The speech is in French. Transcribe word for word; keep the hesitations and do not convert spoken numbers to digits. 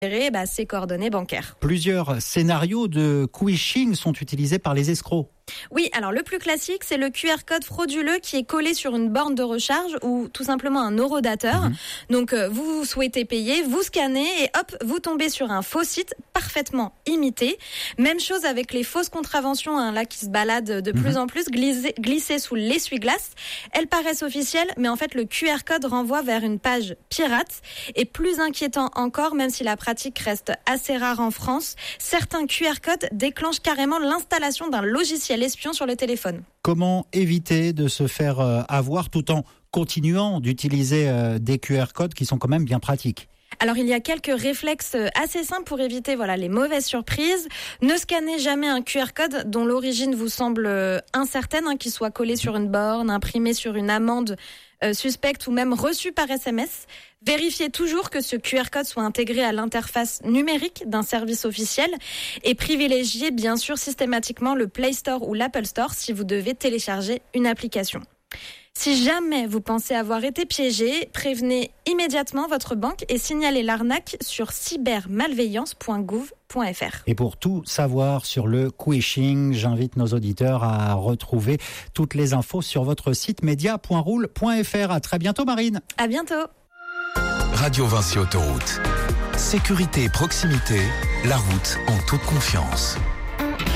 bah, ses coordonnées bancaires. Plusieurs scénarios de phishing sont utilisés par les escrocs. Oui, alors le plus classique, c'est le Q R code frauduleux qui est collé sur une borne de recharge ou tout simplement un horodateur. Mmh. Donc, euh, vous souhaitez payer, vous scannez et hop, vous tombez sur un faux site parfaitement imité. Même chose avec les fausses contraventions hein, là qui se baladent de mmh. plus en plus, glissées, glissées sous l'essuie-glace. Elles paraissent officielles, mais en fait, le Q R code renvoie vers une page pirate. Et plus inquiétant encore, même si la pratique reste assez rare en France, certains Q R codes déclenchent carrément l'installation d'un logiciel espion sur le téléphone. Comment éviter de se faire euh, avoir tout en continuant d'utiliser euh, des Q R codes qui sont quand même bien pratiques ? Alors, il y a quelques réflexes assez simples pour éviter voilà, les mauvaises surprises. Ne scannez jamais un Q R code dont l'origine vous semble incertaine, hein, qu'il soit collé sur une borne, imprimé sur une amende euh, suspecte ou même reçu par S M S. Vérifiez toujours que ce Q R code soit intégré à l'interface numérique d'un service officiel et privilégiez bien sûr systématiquement le Play Store ou l'Apple Store si vous devez télécharger une application. Si jamais vous pensez avoir été piégé, prévenez immédiatement votre banque et signalez l'arnaque sur cybermalveillance point gouv point f r. Et pour tout savoir sur le phishing, j'invite nos auditeurs à retrouver toutes les infos sur votre site média point roule point f r. À très bientôt Marine. À bientôt. Radio Vinci Autoroute. Sécurité et proximité, la route en toute confiance.